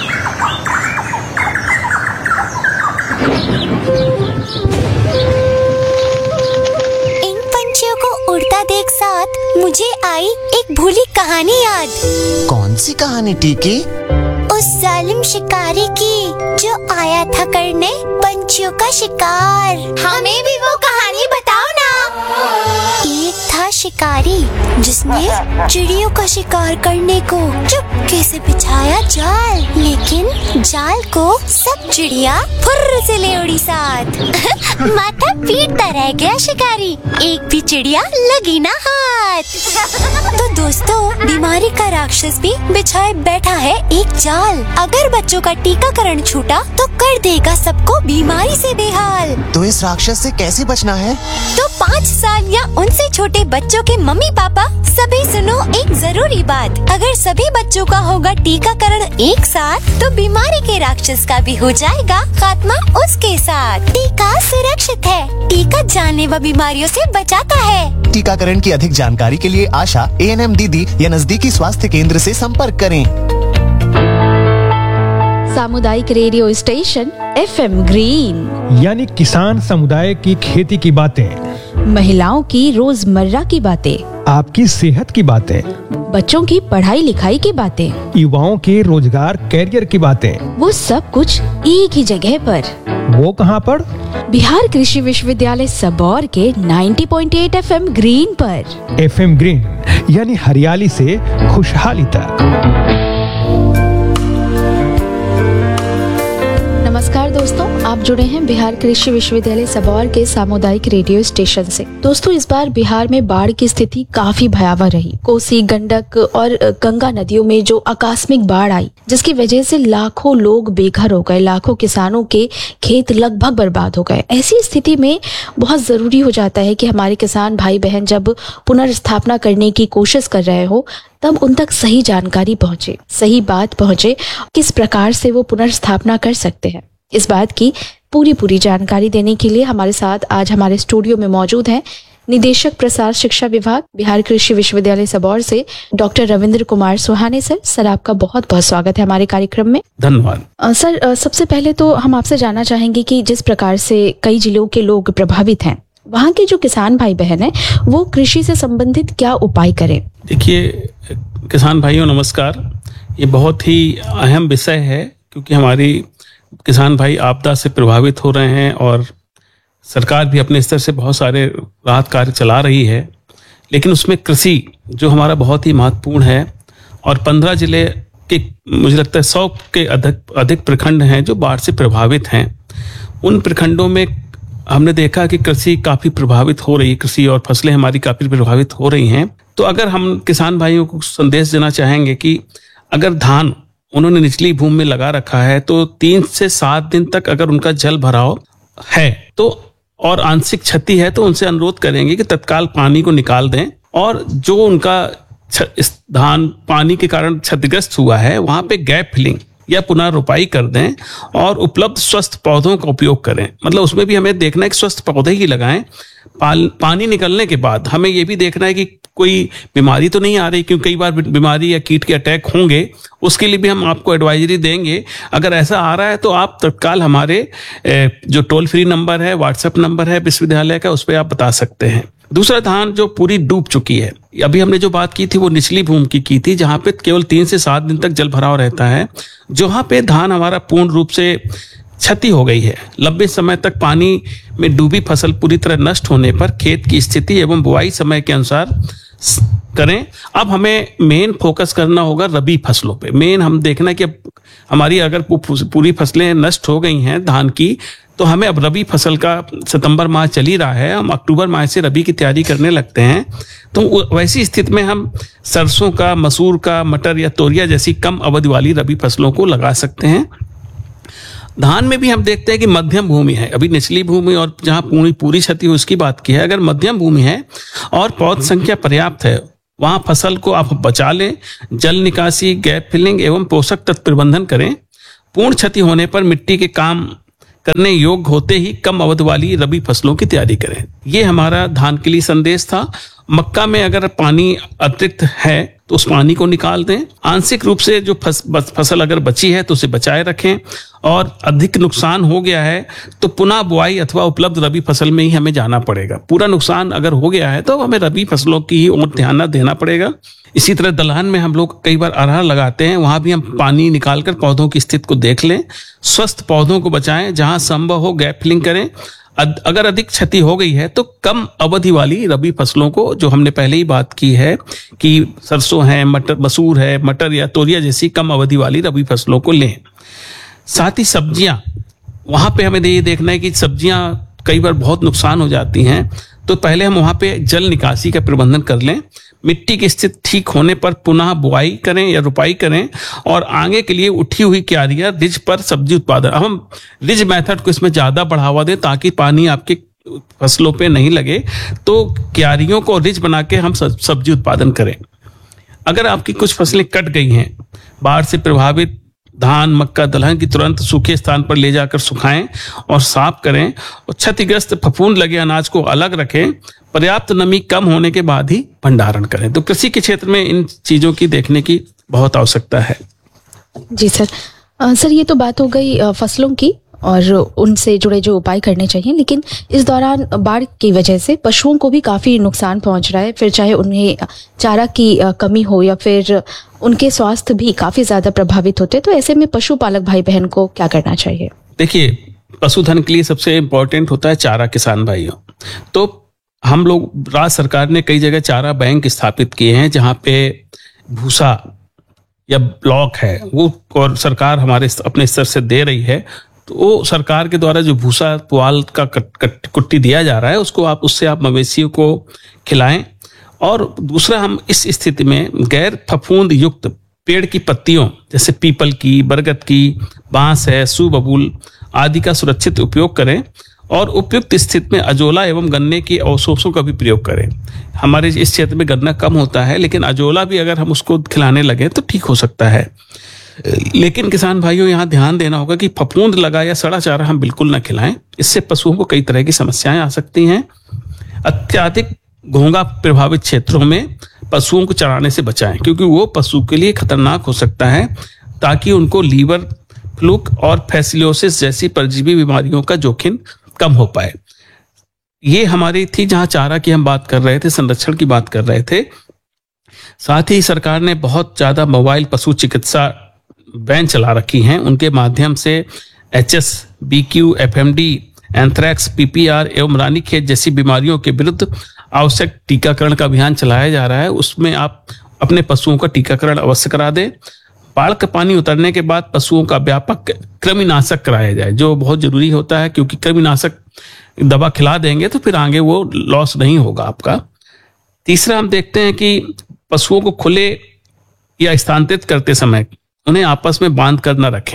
इन पंछियों को उड़ता देख साथ मुझे आई एक भूली कहानी याद। कौन सी कहानी टीकी? उस जालिम शिकारी की जो आया था करने पंछियों का शिकार। हमें भी वो कहानी बताओ ना। एक था शिकारी जिसने चिड़ियों का शिकार करने को चुपके से बिछाया जाल, लेकिन जाल को सब चिड़िया फुर्र से ले उड़ी साथ। माथा पीटता रह गया शिकारी, एक भी चिड़िया लगी ना हाथ। तो दोस्तों, बीमारी का राक्षस भी बिछाए बैठा है एक जाल। अगर बच्चों का टीकाकरण छूटा तो कर देगा सबको बीमारी से बेहाल। तो इस राक्षस से कैसे बचना है? तो 5 साल या उनसे छोटे बच्चों के मम्मी पापा सभी सुनो एक जरूरी बात। अगर सभी बच्चों का होगा टीकाकरण एक साथ तो बीमारी के राक्षस का भी हो जाएगा खात्मा उसके साथ। टीका सुरक्षित है, टीका जानलेवा बीमारियों से बचाता है। टीकाकरण की अधिक जानकारी के लिए आशा, ANM दीदी या नजदीकी स्वास्थ्य केंद्र से संपर्क करें। सामुदायिक रेडियो स्टेशन FM ग्रीन, यानी किसान समुदाय की खेती की बातें, महिलाओं की रोजमर्रा की बातें, आपकी सेहत की बातें, बच्चों की पढ़ाई लिखाई की बातें, युवाओं के रोजगार कैरियर की बातें, वो सब कुछ एक ही जगह पर। वो कहाँ पर? बिहार कृषि विश्वविद्यालय सबौर के 90.8 FM ग्रीन पर। FM ग्रीन यानी हरियाली से खुशहाली तक। नमस्कार दोस्तों, आप जुड़े हैं बिहार कृषि विश्वविद्यालय सबौर के सामुदायिक रेडियो स्टेशन से। दोस्तों, इस बार बिहार में बाढ़ की स्थिति काफी भयावह रही। कोसी, गंडक और गंगा नदियों में जो आकस्मिक बाढ़ आई, जिसकी वजह से लाखों लोग बेघर हो गए, लाखों किसानों के खेत लगभग बर्बाद हो गए। ऐसी स्थिति में बहुत जरूरी हो जाता है कि हमारे किसान भाई बहन जब पुनर्स्थापना करने की कोशिश कर रहे हो तब उन तक सही जानकारी पहुंचे, सही बात पहुंचे, किस प्रकार से वो पुनर्स्थापना कर सकते हैं। इस बात की पूरी जानकारी देने के लिए हमारे साथ आज हमारे स्टूडियो में मौजूद हैं निदेशक प्रसार शिक्षा विभाग बिहार कृषि विश्वविद्यालय सबौर से डॉक्टर रविंद्र कुमार सुहाने सर। सर, आपका बहुत बहुत स्वागत है हमारे कार्यक्रम में। धन्यवाद। सर, सबसे पहले तो हम आपसे जानना चाहेंगे कि जिस प्रकार से कई जिलों के लोग प्रभावित हैं, वहाँ के जो किसान भाई बहन हैं वो कृषि से संबंधित क्या उपाय करें? देखिए किसान भाइयों, नमस्कार। ये बहुत ही अहम विषय है क्योंकि हमारी किसान भाई आपदा से प्रभावित हो रहे हैं और सरकार भी अपने स्तर से बहुत सारे राहत कार्य चला रही है, लेकिन उसमें कृषि जो हमारा बहुत ही महत्वपूर्ण है और 15 जिले के मुझे लगता है 100 के अधिक प्रखंड हैं जो बाढ़ से प्रभावित हैं। उन प्रखंडों में हमने देखा कि कृषि काफ़ी प्रभावित हो रही है, कृषि और फसलें हमारी काफ़ी प्रभावित हो रही हैं। तो अगर हम किसान भाइयों को संदेश देना चाहेंगे कि अगर धान उन्होंने निचली भूमि में लगा रखा है तो 3 से 7 दिन तक अगर उनका जल भराव है तो और आंशिक क्षति है तो उनसे अनुरोध करेंगे कि तत्काल पानी को निकाल दें और जो उनका धान पानी के कारण क्षतिग्रस्त हुआ है वहां पे गैप फिलिंग या पुनः रोपाई कर दें और उपलब्ध स्वस्थ पौधों का उपयोग करें। मतलब उसमें भी हमें देखना है कि स्वस्थ पौधे ही लगाएं। पानी निकलने के बाद हमें ये भी देखना है कि कोई बीमारी तो नहीं आ रही, क्योंकि कई बार बीमारी या कीट के अटैक होंगे, उसके लिए भी हम आपको एडवाइजरी देंगे। अगर ऐसा आ रहा है तो आप तत्काल हमारे जो टोल फ्री नंबर है, व्हाट्सएप नंबर है विश्वविद्यालय का, उस पर आप बता सकते हैं। दूसरा, धान जो पूरी डूब चुकी है, अभी हमने जो बात की थी वो निचली भूमि की थी जहां पे केवल 3 से 7 दिन तक जल भराव रहता है। जहां पे धान हमारा पूर्ण रूप से क्षति हो गई है, लंबे समय तक पानी में डूबी फसल पूरी तरह नष्ट होने पर खेत की स्थिति एवं बुआई समय के अनुसार करें। अब हमें मेन फोकस करना होगा रबी फसलों पे। मेन हम देखना कि हमारी अगर पूरी फसलें नष्ट हो गई हैं धान की, तो हमें अब रबी फसल का सितंबर माह चल ही रहा है, हम अक्टूबर माह से रबी की तैयारी करने लगते हैं। तो वैसी स्थिति में हम सरसों का, मसूर का, मटर या तोरिया जैसी कम अवधि वाली रबी फसलों को लगा सकते हैं। धान में भी हम देखते हैं कि मध्यम भूमि है, अभी निचली भूमि और जहां पूरी क्षति हो उसकी बात की है। अगर मध्यम भूमि है और पौध संख्या पर्याप्त है, वहां फसल को आप बचा लें, जल निकासी, गैप फिलिंग एवं पोषक तत्व प्रबंधन करें। पूर्ण क्षति होने पर मिट्टी के काम करने योग्य होते ही कम अवधि वाली रबी फसलों की तैयारी करें। ये हमारा धान के लिए संदेश था। मक्का में अगर पानी अतिरिक्त है तो उस पानी को निकाल दें। आंशिक रूप से जो फसल अगर बची है तो उसे बचाए रखें और अधिक नुकसान हो गया है तो पुनः बुआई अथवा उपलब्ध रबी फसल में ही हमें जाना पड़ेगा। पूरा नुकसान अगर हो गया है तो हमें रबी फसलों की ही ओर ध्यान देना पड़ेगा। इसी तरह दलहन में हम लोग कई बार अरहर लगाते हैं, वहां भी हम पानी निकालकर पौधों की स्थिति को देख लें, स्वस्थ पौधों को बचाएं, जहां संभव हो गैप फिलिंग करें। अगर अधिक क्षति हो गई है तो कम अवधि वाली रबी फसलों को, जो हमने पहले ही बात की है कि सरसों है, मटर, मसूर है, मटर या तोरिया जैसी कम अवधि वाली रबी फसलों को लें। साथ ही सब्जियां, वहां पे हमें ये देखना है कि सब्जियां कई बार बहुत नुकसान हो जाती हैं, तो पहले हम वहां पे जल निकासी का प्रबंधन कर लें। मिट्टी की स्थिति ठीक होने पर पुनः बुआई करें या रुपाई करें और आगे के लिए उठी हुई क्यारियां रिज पर सब्जी उत्पादन, अब हम रिज मेथड को इसमें ज्यादा बढ़ावा दें ताकि पानी आपके फसलों पे नहीं लगे, तो क्यारियों को रिज बना के हम सब्जी उत्पादन करें। अगर आपकी कुछ फसलें कट गई हैं, बाढ़ से प्रभावित धान, मक्का, दलहन की तुरंत सूखे स्थान पर ले जाकर सुखाएं और साफ करें और क्षतिग्रस्त फफूंद लगे अनाज को अलग रखें। पर्याप्त नमी कम होने के बाद ही भंडारण करें। तो कृषि के क्षेत्र में इन चीजों की देखने की बहुत आवश्यकता है। जी सर। सर ये तो बात हो गई फसलों की और उनसे जुड़े जो उपाय करने चाहिए, लेकिन इस दौरान बाढ़ की वजह से पशुओं को भी काफ़ी नुकसान पहुंच रहा है, फिर चाहे उन्हें चारा की कमी हो या फिर उनके स्वास्थ्य भी काफ़ी ज़्यादा प्रभावित होते हैं। तो ऐसे में पशुपालक भाई बहन को क्या करना चाहिए? देखिए, पशुधन के लिए सबसे इम्पोर्टेंट होता है चारा, किसान भाइयों। तो हम लोग, राज्य सरकार ने कई जगह चारा बैंक स्थापित किए हैं जहाँ पे भूसा या ब्लॉक है वो, और सरकार हमारे अपने स्तर से दे रही है। तो वो सरकार के द्वारा जो भूसा पुआल का कुट्टी दिया जा रहा है उससे आप मवेशियों को खिलाएं। और दूसरा, हम इस स्थिति में गैर फफूंद युक्त पेड़ की पत्तियों जैसे पीपल की, बरगद की, बांस है, सूबबूल आदि का सुरक्षित उपयोग करें और उपयुक्त स्थिति में अजोला एवं गन्ने के अवशोषों का भी प्रयोग करें। हमारे इस क्षेत्र में गन्ना कम होता है, लेकिन अजोला भी अगर हम उसको खिलाने लगे तो ठीक हो सकता है। लेकिन किसान भाइयों, यहाँ ध्यान देना होगा कि फफूंद लगा या सड़ा चारा हम बिल्कुल न खिलाएं। इससे पशुओं को कई तरह की समस्याएं आ सकती हैं। अत्यधिक घोंघा प्रभावित क्षेत्रों में पशुओं को चराने से बचाएं, क्योंकि वो पशु के लिए खतरनाक हो सकता है, ताकि उनको लीवर फ्लूक और फैसिलियोसिस जैसी परजीवी बीमारियों का जोखिम कम हो पाए। ये हमारी थी जहां चारा की हम बात कर रहे थे, संरक्षण की बात कर रहे थे। साथ ही सरकार ने बहुत ज्यादा मोबाइल पशु चिकित्सा वैन चला रखी हैं। उनके माध्यम से HS, BQ, FMD, anthrax, PPR एवं रानीखेत जैसी बीमारियों के विरुद्ध आवश्यक टीकाकरण का अभियान चलाया जा रहा है। उसमें आप अपने पशुओं का टीकाकरण अवश्य करा दें। बाढ़ का पानी उतरने के बाद पशुओं का व्यापक कृमिनाशक कराया जाए, जो बहुत जरूरी होता है, क्योंकि कृमिनाशक दवा खिला देंगे तो फिर आगे वो लॉस नहीं होगा आपका। तीसरा, हम देखते हैं कि पशुओं को खुले या स्थानांतरित करते समय उन्हें आपस में बांध कर न रखें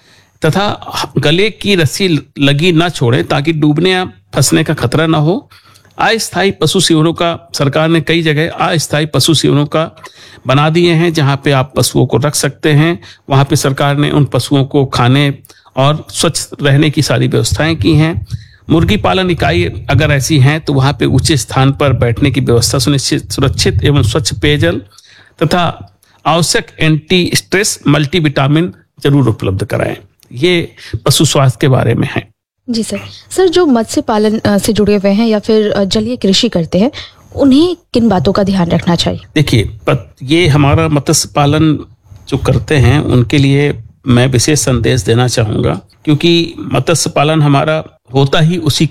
तथा गले की रस्सी लगी न छोड़ें, ताकि डूबने या फंसने का खतरा न हो। अस्थायी पशु शिविरों का, सरकार ने कई जगह अस्थायी पशु शिविरों का बना दिए हैं जहां पे आप पशुओं को रख सकते हैं। वहां पे सरकार ने उन पशुओं को खाने और स्वच्छ रहने की सारी व्यवस्थाएं की हैं। मुर्गी पालन इकाई अगर ऐसी हैं तो वहां पे ऊंचे स्थान पर बैठने की व्यवस्था सुनिश्चित, सुरक्षित एवं स्वच्छ पेयजल तथा आवश्यक एंटी स्ट्रेस मल्टीविटामिन जरूर उपलब्ध कराएं। ये पशु स्वास्थ्य के बारे में है। जी सर। सर, जो मत्स्य पालन से जुड़े हुए हैं या फिर जलीय कृषि करते हैं, उन्हें किन बातों का ध्यान रखना चाहिए? देखिए, ये हमारा मत्स्य पालन जो करते हैं उनके लिए मैं विशेष संदेश देना चाहूंगा, क्योंकि मत्स्य पालन हमारा होता ही उसी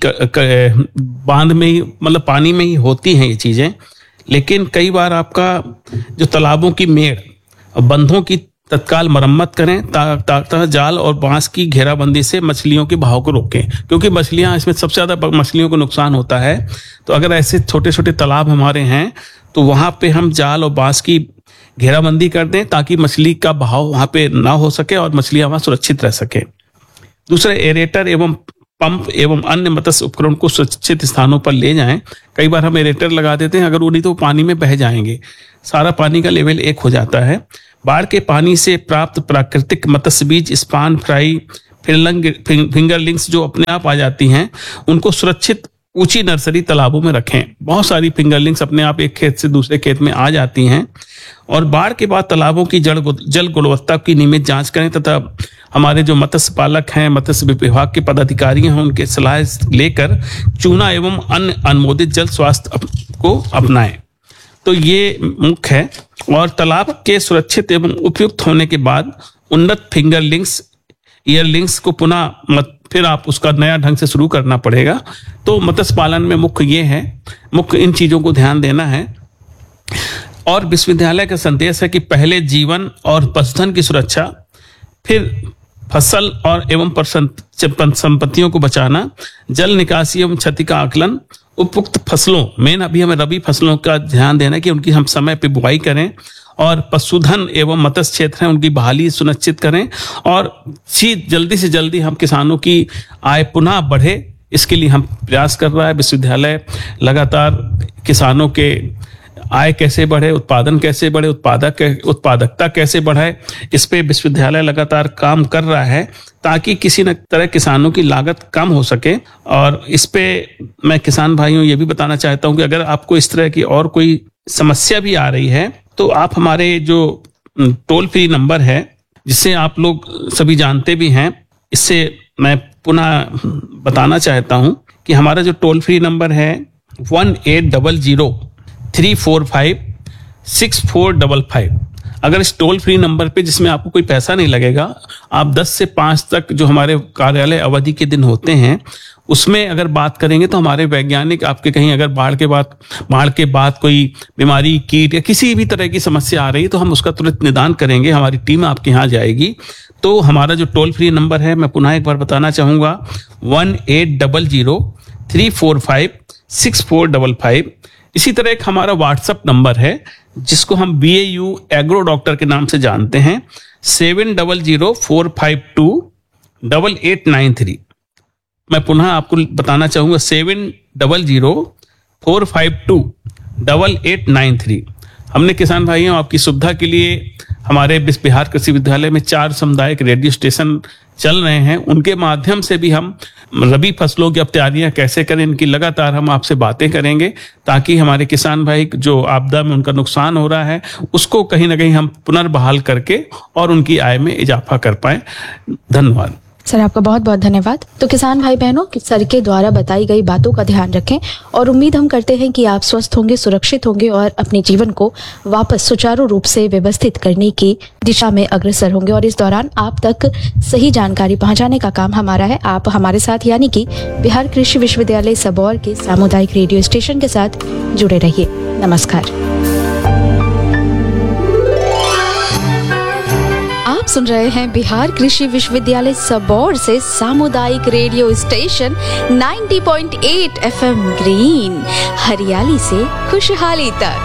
बांध में ही, मतलब पानी में ही होती हैं ये चीजें। लेकिन कई बार आपका जो तालाबों की मेड़ और बंधों की तत्काल मरम्मत करें, ताकि जाल और बांस की घेराबंदी से मछलियों के बहाव को रोकें, क्योंकि मछलियां, इसमें सबसे ज्यादा मछलियों को नुकसान होता है। तो अगर ऐसे छोटे छोटे तालाब हमारे हैं तो वहां पे हम जाल और बांस की घेराबंदी कर दें, ताकि मछली का बहाव वहां पे ना हो सके और मछलियां वहां सुरक्षित रह सके। दूसरा, एरेटर एवं पंप एवं अन्य मत्स्य उपकरण को सुरक्षित स्थानों पर ले जाएं। कई बार हम एरेटर लगा देते हैं, अगर वो नहीं तो पानी में बह जाएंगे, सारा पानी का लेवल एक हो जाता है। बाढ़ के पानी से प्राप्त प्राकृतिक मत्स्य बीज, स्पान, फ्राई, फिंगरलिंग्स जो अपने आप आ जाती हैं, उनको सुरक्षित ऊंची नर्सरी तालाबों में रखें। बहुत सारी फिंगरलिंग्स अपने आप एक खेत से दूसरे खेत में आ जाती हैं। और बाढ़ के बाद तालाबों की जल गुणवत्ता की नियमित जांच करें तथा हमारे जो मत्स्य पालक हैं, मत्स्य विभाग के पदाधिकारी हैं, उनके सलाह लेकर चूना एवं अन्य अनुमोदित जल स्वास्थ्य को अपनाएं। तो ये मुख्य है। और तालाब के सुरक्षित एवं उपयुक्त होने के बाद उन्नत फिंगरलिंग्स, ईयरलिंग्स को पुनः फिर आप उसका नया ढंग से शुरू करना पड़ेगा। तो मत्स्य पालन में मुख्य इन चीजों को ध्यान देना है। और विश्वविद्यालय का संदेश है कि पहले जीवन और पशुधन की सुरक्षा, फिर फसल और एवं संपत्तियों को बचाना, जल निकासी एवं क्षति का आकलन, उपयुक्त फसलों, मेन अभी हमें रबी फसलों का ध्यान देना कि उनकी हम समय पे बुआई करें, और पशुधन एवं मत्स्य क्षेत्र है उनकी बहाली सुनिश्चित करें, और जल्दी से जल्दी हम किसानों की आय पुनः बढ़े, इसके लिए हम प्रयास कर रहा है। विश्वविद्यालय लगातार किसानों के आय कैसे बढ़े, उत्पादन कैसे बढ़े, उत्पादकता कैसे बढ़े, इस पे विश्वविद्यालय लगातार काम कर रहा है ताकि किसी न तरह किसानों की लागत कम हो सके। और इस पे मैं किसान भाइयों ये भी बताना चाहता हूं कि अगर आपको इस तरह की और कोई समस्या भी आ रही है तो आप हमारे जो टोल फ्री नंबर है, जिसे आप लोग सभी जानते भी हैं, इससे मैं पुनः बताना चाहता हूं कि हमारा जो टोल फ्री नंबर है 1800-345-6455। अगर इस टोल फ्री नंबर पे, जिसमें आपको कोई पैसा नहीं लगेगा, आप 10 से 5 तक जो हमारे कार्यालय अवधि के दिन होते हैं उसमें अगर बात करेंगे तो हमारे वैज्ञानिक आपके कहीं अगर बाढ़ के बाद कोई बीमारी, कीट या किसी भी तरह की समस्या आ रही है तो हम उसका तुरंत निदान करेंगे, हमारी टीम आपके यहाँ जाएगी। तो हमारा जो टोल फ्री नंबर है मैं पुनः एक बार बताना चाहूँगा 1800-345-6455। इसी तरह एक हमारा व्हाट्सएप नंबर है जिसको हम BAU एग्रो डॉक्टर के नाम से जानते हैं 7004528893। मैं पुनः आपको बताना चाहूंगा 7004528893। हमने किसान भाइयों आपकी सुविधा के लिए हमारे बिहार कृषि विद्यालय में 4 सामुदायिक रेडियो स्टेशन चल रहे हैं, उनके माध्यम से भी हम रबी फसलों की अब तैयारियां कैसे करें इनकी लगातार हम आपसे बातें करेंगे, ताकि हमारे किसान भाई जो आपदा में उनका नुकसान हो रहा है उसको कहीं ना कहीं हम पुनर्बहाल करके और उनकी आय में इजाफा कर पाए। धन्यवाद सर, आपका बहुत बहुत धन्यवाद। तो किसान भाई बहनों, सर के द्वारा बताई गई बातों का ध्यान रखें और उम्मीद हम करते हैं कि आप स्वस्थ होंगे, सुरक्षित होंगे और अपने जीवन को वापस सुचारू रूप से व्यवस्थित करने की दिशा में अग्रसर होंगे। और इस दौरान आप तक सही जानकारी पहुंचाने का काम हमारा है। आप हमारे साथ यानी कि बिहार कृषि विश्वविद्यालय सबौर के सामुदायिक रेडियो स्टेशन के साथ जुड़े रहिए। नमस्कार। आप सुन रहे हैं बिहार कृषि विश्वविद्यालय सबौर से सामुदायिक रेडियो स्टेशन 90.8 FM ग्रीन, हरियाली से खुशहाली तक।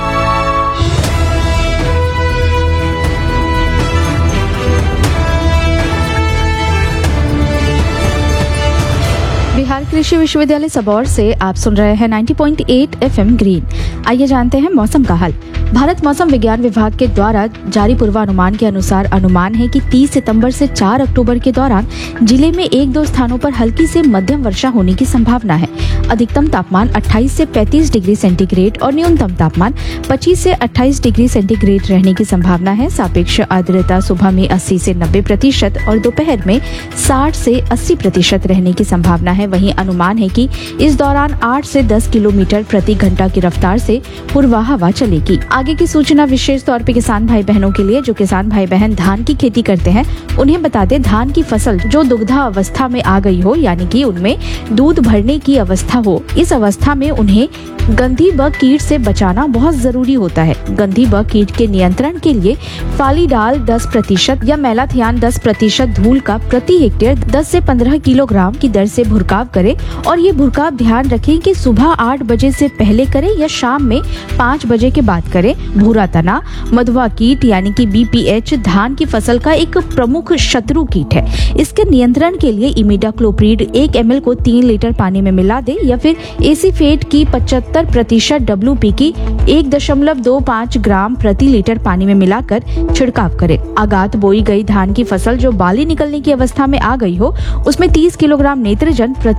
बिहार कृषि विश्वविद्यालय सबौर से आप सुन रहे हैं 90.8 FM ग्रीन। आइए जानते हैं मौसम का हाल। भारत मौसम विज्ञान विभाग के द्वारा जारी पूर्वानुमान के अनुसार अनुमान है कि 30 सितंबर से 4 अक्टूबर के दौरान जिले में 1-2 स्थानों पर हल्की से मध्यम वर्षा होने की संभावना है। अधिकतम तापमान 28 से 35 डिग्री सेंटीग्रेड और न्यूनतम तापमान 25 से 28 डिग्री सेंटीग्रेड रहने की संभावना है। सापेक्ष आर्द्रता सुबह में 80 से 90% और दोपहर में 60 से 80% रहने की संभावना है। वहीं अनुमान है कि इस दौरान 8 से 10 किलोमीटर प्रति घंटा की रफ्तार से पूर्वा हवा चलेगी। आगे की सूचना विशेष तौर पे किसान भाई बहनों के लिए। जो किसान भाई बहन धान की खेती करते हैं उन्हें बता दें, धान की फसल जो दुग्धा अवस्था में आ गई हो, यानी कि उनमें दूध भरने की अवस्था हो, इस अवस्था में उन्हें गंधी बग कीट से बचाना बहुत जरूरी होता है। गंधी बग कीट के नियंत्रण के लिए फालीडाल 10% या मेलाथियान 10% धूल का प्रति हेक्टेयर 10 से 15 किलोग्राम की दर से भुरकाव करें। और ये भुरकाव ध्यान रखें कि सुबह 8 बजे से पहले करें या शाम में 5 बजे के बाद करें। भूरा तना मधुआ कीट यानी कि BPH धान की फसल का एक प्रमुख शत्रु कीट है। इसके नियंत्रण के लिए इमिडाक्लोप्रिड 1 ml को 3 लीटर पानी में मिला दे या फिर एसीफेट की 75% WP की 1.25 ग्राम प्रति लीटर पानी में मिलाकर छिड़काव करें। आगात बोई गई धान की फसल जो बाली निकलने की अवस्था में आ गई हो, उसमें 30 किलोग्राम नेत्रजन